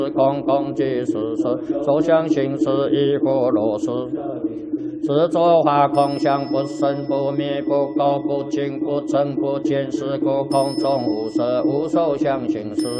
空空即是实，受想行识亦复如是。是作法空相，不生不灭，不垢不净，不增不减，是故空中无色，无受想行识。